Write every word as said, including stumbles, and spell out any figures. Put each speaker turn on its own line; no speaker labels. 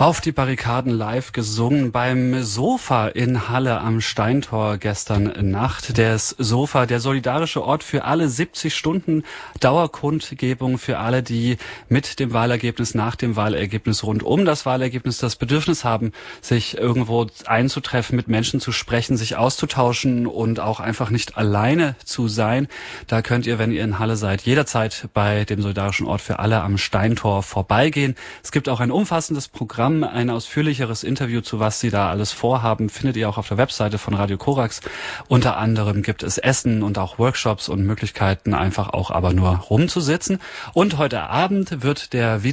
Auf die Barrikaden live gesungen beim Sofa in Halle am Steintor gestern Nacht. Das Sofa, der solidarische Ort für alle, siebzig Stunden Dauerkundgebung für alle, die mit dem Wahlergebnis, nach dem Wahlergebnis, rund um das Wahlergebnis das Bedürfnis haben, sich irgendwo einzutreffen, mit Menschen zu sprechen, sich auszutauschen und auch einfach nicht alleine zu sein. Da könnt ihr, wenn ihr in Halle seid, jederzeit bei dem solidarischen Ort für alle am Steintor vorbeigehen. Es gibt auch ein umfassendes Programm. Ein ausführlicheres Interview zu was sie da alles vorhaben, findet ihr auch auf der Webseite von Radio Korax. Unter anderem gibt es Essen und auch Workshops und Möglichkeiten, einfach auch aber nur rumzusitzen. Und heute Abend wird der